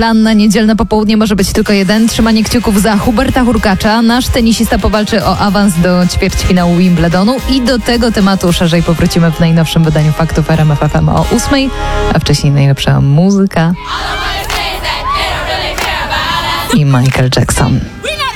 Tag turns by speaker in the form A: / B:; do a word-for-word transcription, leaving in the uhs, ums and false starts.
A: Plan na niedzielne popołudnie może być tylko jeden. Trzymanie kciuków za Huberta Hurkacza. Nasz tenisista powalczy o awans do ćwierćfinału Wimbledonu i do tego tematu szerzej powrócimy w najnowszym wydaniu Faktów R M F F M o ósmej, a wcześniej najlepsza muzyka i Michael Jackson.